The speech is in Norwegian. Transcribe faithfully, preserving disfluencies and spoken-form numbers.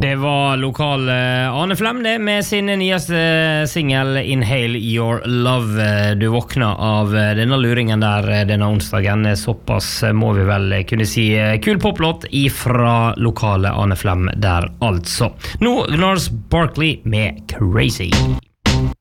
Det var lokal Arne Flem det med sin nyeste single Inhale Your Love. Du våkna av denne luringen der denne onsdagen. Såpass må vi vel kunne si. Kul poplåt ifra lokale Arne Flem der altså. Nå Gnars Barkley med Crazy.